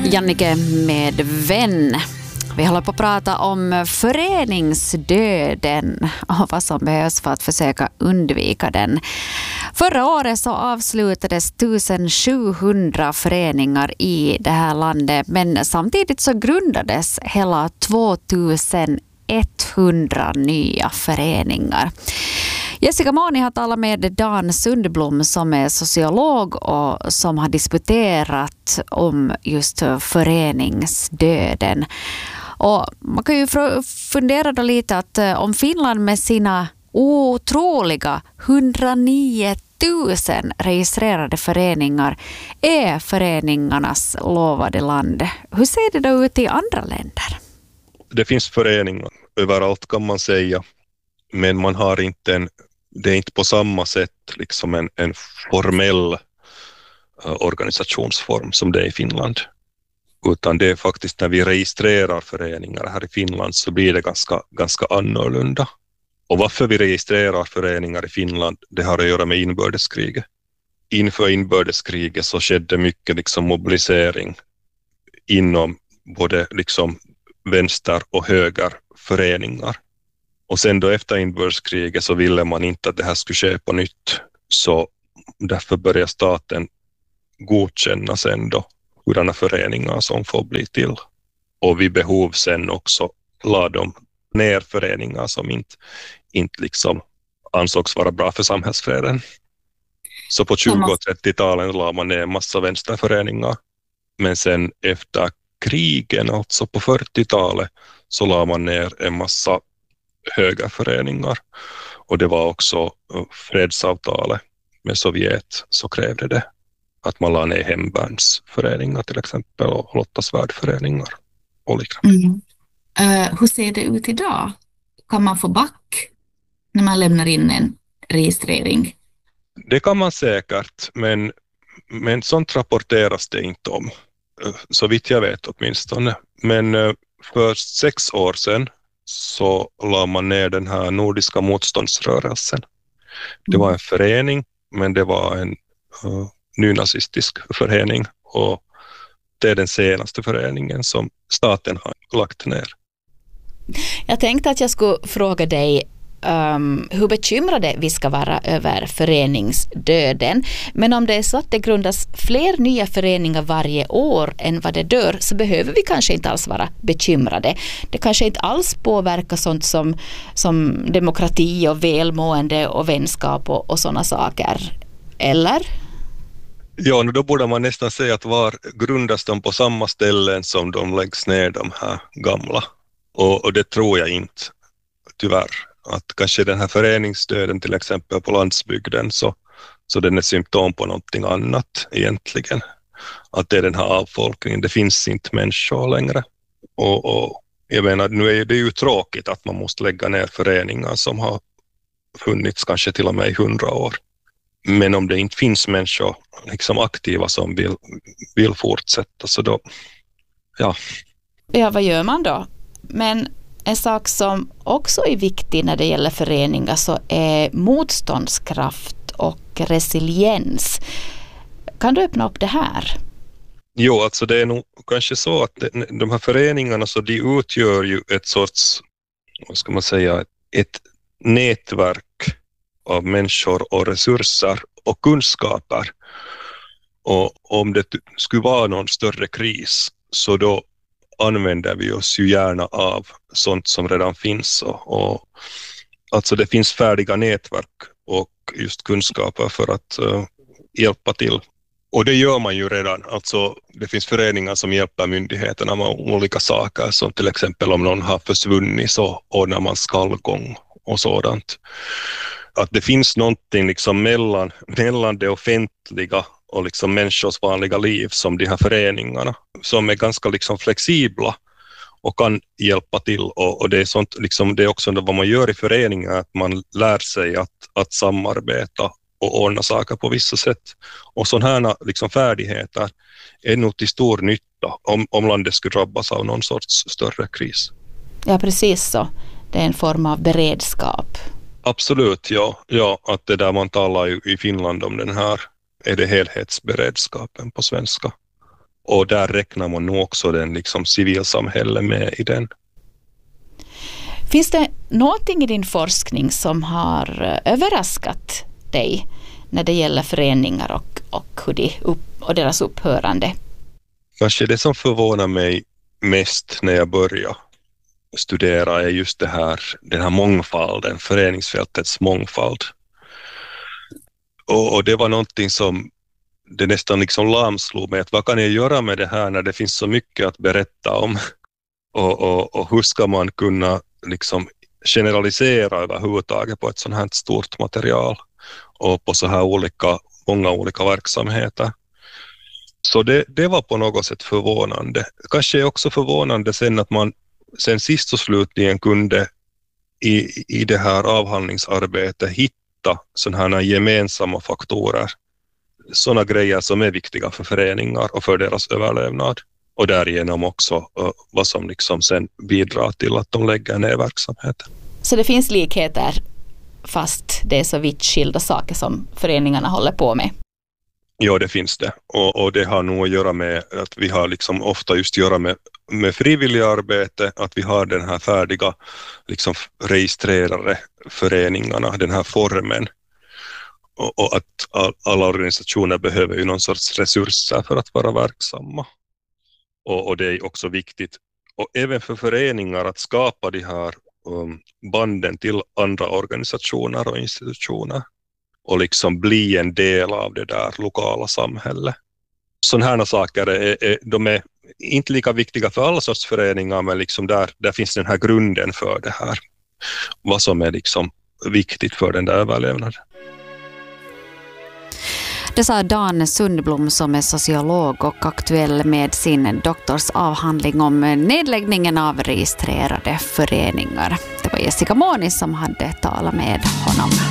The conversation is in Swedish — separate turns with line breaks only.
Jannike med vän. Vi håller på att prata om föreningsdöden och vad som behövs för att försöka undvika den. Förra året så avslutades 1700 föreningar i det här landet, men samtidigt så grundades hela 2100 nya föreningar. Jessica Moni har talat med Dan Sundblom som är sociolog och som har disputerat om just föreningsdöden. Och man kan ju fundera då lite att om Finland med sina otroliga 109 000 registrerade föreningar är föreningarnas lovade land. Hur ser det då ut i andra länder?
Det finns föreningar överallt kan man säga, men man har inte det är inte på samma sätt liksom en formell organisationsform som det är i Finland. Utan det är faktiskt när vi registrerar föreningar här i Finland så blir det ganska annorlunda. Och varför vi registrerar föreningar i Finland, det har att göra med inbördeskriget. Inför inbördeskriget så skedde mycket liksom mobilisering inom både liksom vänster- och högerföreningar. Och sen då efter inbördeskriget så ville man inte att det här skulle ske på nytt. Så därför börjar staten godkänna sen då hurdana föreningar som får bli till. Och vid behov sen också la de ner föreningar som inte liksom ansågs vara bra för samhällsfreden. Så på 20- och 30-talen la man ner en massa vänsterföreningar. Men sen efter krigen, alltså på 40-talet, så la man ner en massa högerföreningar. Och det var också fredsavtalet med Sovjet så krävde det att man la ner hemvärnsföreningar till exempel och lottasvärdföreningar och liknande.
Hur ser det ut idag? Kan man få back när man lämnar in en registrering?
Det kan man säkert, men sånt rapporteras det inte om. Så vitt jag vet åtminstone. Men för 6 år sedan så la man ner den här nordiska motståndsrörelsen. Det var en förening, men det var en nynazistisk förening och det är den senaste föreningen som staten har lagt ner.
Jag tänkte att jag skulle fråga dig hur bekymrade vi ska vara över föreningsdöden. Men om det är så att det grundas fler nya föreningar varje år än vad det dör så behöver vi kanske inte alls vara bekymrade. Det kanske inte alls påverkar sånt som demokrati och välmående och vänskap och sådana saker. Eller?
Ja, då borde man nästan säga att var grundas de på samma ställen som de läggs ner de här gamla. Och det tror jag inte, tyvärr. Att kanske den här föreningsdöden till exempel på landsbygden så den är symptom på någonting annat egentligen. Att det är den här avfolkningen, det finns inte människor längre. Och jag menar, nu är det ju tråkigt att man måste lägga ner föreningar som har funnits kanske till och med i 100 år. Men om det inte finns människor liksom aktiva som vill fortsätta så då, ja.
Ja, vad gör man då? Men en sak som också är viktig när det gäller föreningar så är motståndskraft och resiliens. Kan du öppna upp det här?
Jo, alltså det är nog kanske så att de här föreningarna så de utgör ju ett sorts, vad ska man säga, ett nätverk av människor och resurser och kunskaper. Och om det skulle vara någon större kris så då använder vi oss ju gärna av sånt som redan finns och alltså det finns färdiga nätverk och just kunskaper för att hjälpa till. Och det gör man ju redan, alltså det finns föreningar som hjälper myndigheterna med olika saker som till exempel om någon har försvunnit så ordnar man skallgång och sådant. Att det finns någonting liksom mellan det offentliga och liksom människors vanliga liv som de här föreningarna som är ganska liksom flexibla och kan hjälpa till och det är sånt liksom, det är också vad man gör i föreningar att man lär sig att samarbeta och ordna saker på vissa sätt och sådana här liksom färdigheter är nog till stor nytta om landet skulle drabbas av någon sorts större kris.
Ja, precis så. Det är en form av beredskap.
Absolut, ja att det där man talar ju i Finland om den här är det helhetsberedskapen på svenska. Och där räknar man nog också den liksom civilsamhälle med i den.
Finns det någonting i din forskning som har överraskat dig när det gäller föreningar och och deras upphörande?
Kanske det som förvånar mig mest när jag börjar studera är just den här mångfalden, föreningsfältets mångfald. Och det var någonting som det nästan liksom lamslog mig, att vad kan jag göra med det här när det finns så mycket att berätta om? Och hur ska man kunna liksom generalisera överhuvudtaget på ett sånt här stort material och på så här många olika verksamheter? Så det var på något sätt förvånande. Kanske är också förvånande sen att man sen sist och slutligen kunde i det här avhandlingsarbetet hitta sådana här gemensamma faktorer. Sådana grejer som är viktiga för föreningar och för deras överlevnad. Och därigenom också vad som liksom sen bidrar till att de lägger ner verksamheten.
Så det finns likheter fast det är så vitt skilda saker som föreningarna håller på med?
Ja, det finns det. Och det har nog att göra med att vi har liksom ofta just göra med frivilliga arbete, att vi har den här färdiga liksom registrerade föreningarna, den här formen. Och att alla organisationer behöver ju någon sorts resurser för att vara verksamma. Och det är också viktigt, och även för föreningar, att skapa de här banden till andra organisationer och institutioner. Och liksom bli en del av det där lokala samhället. Sådana här saker de är inte lika viktiga för alla sorts föreningar, men liksom där finns den här grunden för det här. Vad som är liksom viktigt för den där överlevnaden.
Det sa Dan Sundblom som är sociolog och aktuell med sin doktorsavhandling om nedläggningen av registrerade föreningar. Det var Jessica Moni som hade talat med honom.